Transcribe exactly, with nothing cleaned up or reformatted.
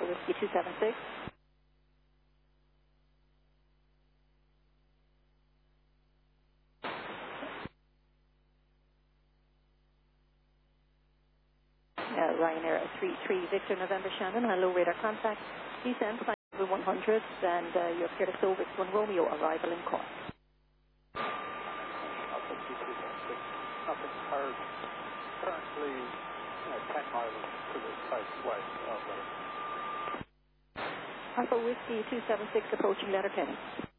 Alpha Whiskey two seven six. Uh, Ryanair three three Victor November Shannon, hello radar contact, descent five over one hundred, and uh, you're clear to Solvix one Romeo, arrival in Cork. Nothing heard. Currently uh, ten miles to the southwest of it. Alpha Whiskey two seven six approaching Letterkenny.